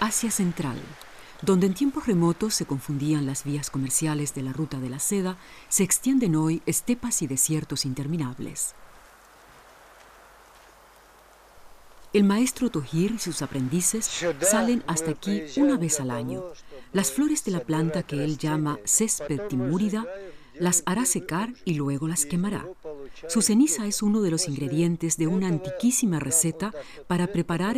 Asia Central, donde en tiempos remotos se confundían las vías comerciales de la ruta de la seda, se extienden hoy estepas y desiertos interminables. El maestro Tohir y sus aprendices salen hasta aquí una vez al año. Las flores de la planta que él llama césped timúrida las hará secar y luego las quemará. Su ceniza es uno de los ingredientes de una antiquísima receta para preparar